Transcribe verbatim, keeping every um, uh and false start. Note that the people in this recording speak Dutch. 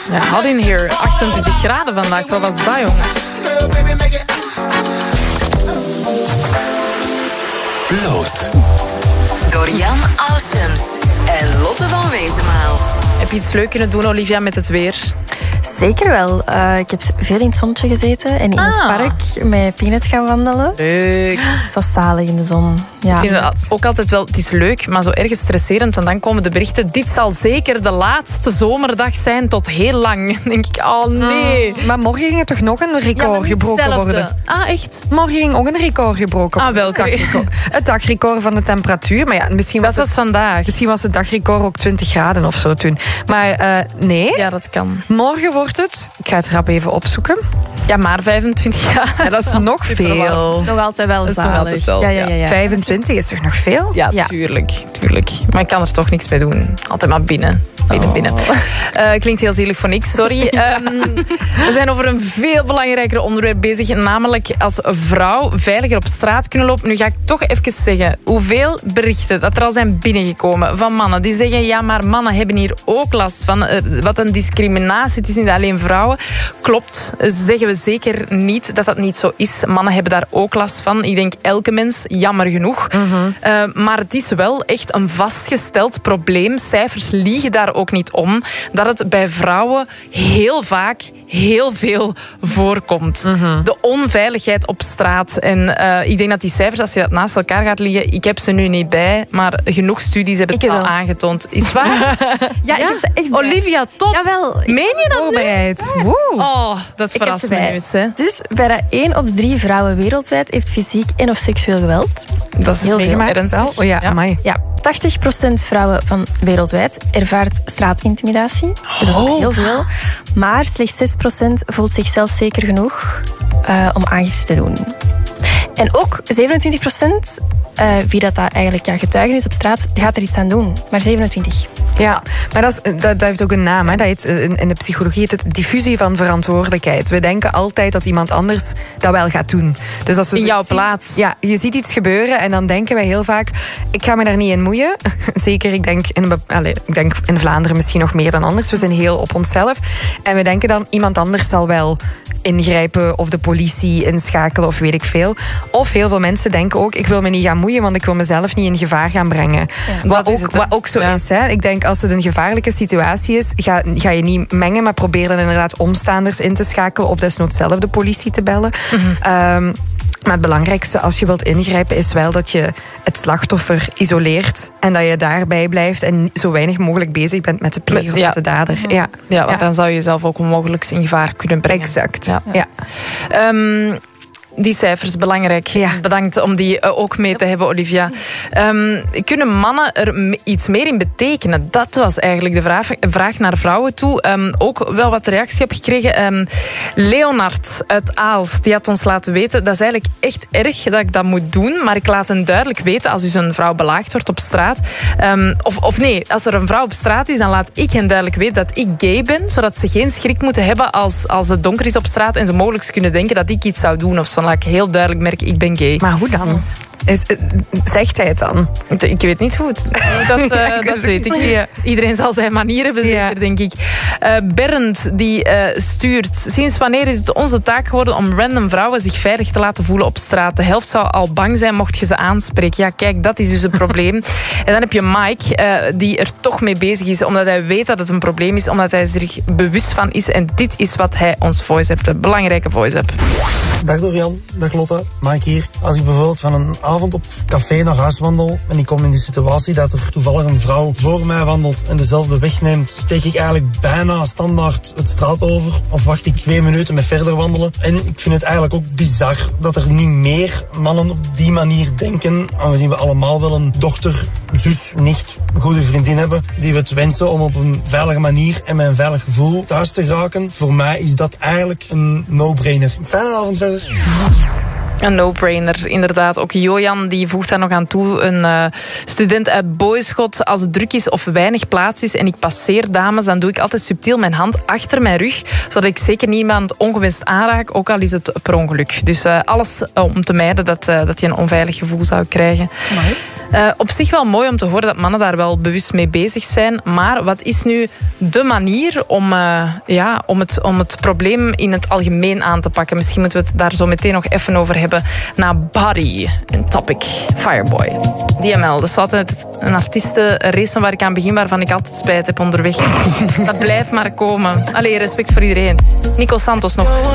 Ja, hot in here. achtentwintig graden vandaag. Wat was dat, jongen? Bloot. Door Jan Ausums en Lotte van Wezenmaal. Heb je iets leuk kunnen doen, Olivia, met het weer? Zeker wel. Uh, ik heb veel in het zonnetje gezeten en in Ah. het park met Peanut gaan wandelen. Leuk. Het was zalig in de zon. Ja. Ik vind het ook altijd wel, het is leuk, maar zo ergens stresserend. Want dan komen de berichten, dit zal zeker de laatste zomerdag zijn tot heel lang. Dan denk ik, oh nee. Ah, maar morgen ging er toch nog een record Ja, maar niet gebroken hetzelfde. worden? Ah, echt? Morgen ging ook een record gebroken Ah, worden. welke? Het dagrecord. Het dagrecord van de temperatuur. Maar ja, misschien was, Dat was het, vandaag. misschien was het dagrecord ook twintig graden of zo toen. Maar uh, nee, Ja, dat kan. morgen wordt het... Ik ga het rap even opzoeken. Ja, maar vijfentwintig graden. Ja, dat is nog veel. Het is nog altijd wel Dat is nog zalig. altijd wel, ja, ja, ja, ja. vijfentwintig is toch nog veel? Ja, Ja. tuurlijk, tuurlijk. Maar ik kan er toch niks mee doen. Altijd maar binnen. Binnen, Oh. binnen. Uh, klinkt heel zielig voor niks, sorry. Um, we zijn over een veel belangrijker onderwerp bezig. Namelijk als vrouw veiliger op straat kunnen lopen. Nu ga ik toch even zeggen hoeveel berichten dat er al zijn binnengekomen van mannen. Die zeggen, ja, maar mannen hebben hier ook last van. Uh, wat een discriminatie. Het is niet alleen vrouwen. Klopt, zeggen we zeker niet dat dat niet zo is. Mannen hebben daar ook last van. Ik denk elke mens, jammer genoeg. Mm-hmm. Uh, maar het is wel echt een vastgesteld probleem. Cijfers liegen daar ook niet om. Dat het bij vrouwen heel vaak heel veel voorkomt. Mm-hmm. De onveiligheid op straat. En uh, ik denk dat die cijfers, als je dat naast elkaar gaat liggen, ik heb ze nu niet bij, maar genoeg studies hebben het Ik al wel. aangetoond. Is het waar? Ja, ik heb ze echt bij. Olivia, top. Jawel. Ik- Meen je dat nu? Voorbereid. Woe. Oh, dat Ik heb verrast ze me bij. nu eens, hè. Dus bijna één op de drie vrouwen wereldwijd heeft fysiek en of seksueel geweld. Dat is heel heel veel. ernstig. Wel? Oh ja, Ja. amai. Ja, tachtig procent vrouwen van wereldwijd ervaart straatintimidatie. Dat is ook heel veel. Maar slechts zes procent voelt zichzelf zeker genoeg uh, om aangifte te doen. En ook zevenentwintig procent, uh, wie dat, dat eigenlijk ja, getuigen is op straat, gaat er iets aan doen. Maar zevenentwintig. Ja, maar dat, is, dat, dat heeft ook een naam. Hè. Dat heet, in, in de psychologie heet het diffusie van verantwoordelijkheid. We denken altijd dat iemand anders dat wel gaat doen. Dus als we In jouw zien- plaats. Ja, je ziet iets gebeuren en dan denken wij heel vaak, ik ga me daar niet in moeien. Zeker, ik denk, in, een bep- allez, ik denk in Vlaanderen misschien nog meer dan anders. We zijn heel op onszelf. En we denken dan, iemand anders zal wel ingrijpen of de politie inschakelen of weet ik veel. Of heel veel mensen denken ook, ik wil me niet gaan moeien, want ik wil mezelf niet in gevaar gaan brengen. dat wat, is ook, het, hè. wat ook zo Ja. is. Hè. Ik denk, als het een gevaarlijke situatie is, ga, ga je niet mengen, maar probeer dan inderdaad omstaanders in te schakelen of desnoods zelf de politie te bellen. Mm-hmm. Um, maar het belangrijkste als je wilt ingrijpen is wel dat je het slachtoffer isoleert en dat je daarbij blijft en zo weinig mogelijk bezig bent met de pleger of Ja. met de dader. Ja, Ja, want Ja. dan zou je jezelf ook onmogelijk in gevaar kunnen brengen. exact. Ja. Ja. Um, die cijfers, belangrijk. Ja. Bedankt om die uh, ook mee te hebben, Olivia. Um, kunnen mannen er m- iets meer in betekenen? Dat was eigenlijk de vraag, vraag naar vrouwen toe. Um, ook wel wat reactie op gekregen. Um, Leonard uit Aalst, die had ons laten weten, dat is eigenlijk echt erg dat ik dat moet doen, maar ik laat hen duidelijk weten als dus een vrouw belaagd wordt op straat. Um, of, of nee, als er een vrouw op straat is, dan laat ik hen duidelijk weten dat ik gay ben, zodat ze geen schrik moeten hebben als, als het donker is op straat en ze mogelijk kunnen denken dat ik iets zou doen of zo. Dan laat ik heel duidelijk merken, ik ben gay. Maar hoe dan? Is, zegt hij het dan? Ik weet niet goed. Dat, uh, Ja, ik dat weet weet ik het niet. niet. Iedereen zal zijn manier hebben, zeker, Ja. denk ik. Uh, Bernd die uh, stuurt. Sinds wanneer is het onze taak geworden om random vrouwen zich veilig te laten voelen op straat? De helft zou al bang zijn mocht je ze aanspreken. Ja, kijk, dat is dus een probleem. En dan heb je Mike, uh, die er toch mee bezig is, omdat hij weet dat het een probleem is, omdat hij zich bewust van is. En dit is wat hij ons voice hebt, een belangrijke voice hebt. Dag Dorian, dag Lotte, Mike hier. Als ik bijvoorbeeld van een avond op café naar huis wandel en ik kom in die situatie dat er toevallig een vrouw voor mij wandelt en dezelfde weg neemt, steek ik eigenlijk bijna standaard het straat over of wacht ik twee minuten met verder wandelen. En ik vind het eigenlijk ook bizar dat er niet meer mannen op die manier denken, aangezien we allemaal wel een dochter, zus, nicht, goede vriendin hebben, die we het wensen om op een veilige manier en met een veilig gevoel thuis te geraken. Voor mij is dat eigenlijk een no-brainer. Fijne avond verder. Een no-brainer, inderdaad. Ook Jojan die voegt daar nog aan toe. Een uh, student uit Boyschot. Als het druk is of weinig plaats is en ik passeer dames, dan doe ik altijd subtiel mijn hand achter mijn rug, zodat ik zeker niemand ongewenst aanraak, ook al is het per ongeluk. Dus uh, alles uh, om te mijden dat, uh, dat je een onveilig gevoel zou krijgen. Mooi. Uh, op zich wel mooi om te horen dat mannen daar wel bewust mee bezig zijn. Maar wat is nu de manier om, uh, ja, om, het, om het probleem in het algemeen aan te pakken? Misschien moeten we het daar zo meteen nog even over hebben. Na Body, een topic, Fireboy. D M L, dat is altijd een artiestenrace waar ik aan begin, waarvan ik altijd spijt heb onderweg. Dat blijft maar komen. Allee, respect voor iedereen. Nico Santos nog.